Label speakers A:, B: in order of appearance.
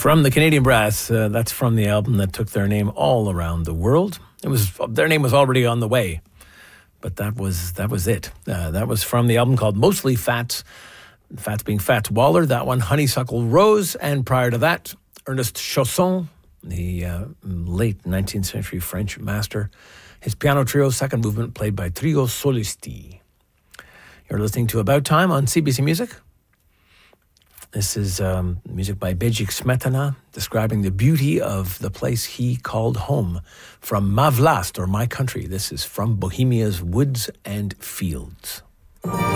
A: From the Canadian Brass, that's from the album that took their name all around the world. Their name was already on the way, but that was it. That was from the album called Mostly Fats, Fats being Fats Waller. That one, Honeysuckle Rose, and prior to that, Ernest Chausson, the late 19th century French master. His piano trio, second movement, played by Trio Solisti. You're listening to About Time on CBC Music. This is music by Bedřich Smetana, describing the beauty of the place he called home. From Ma Vlast, or My Country, this is From Bohemia's Woods and Fields.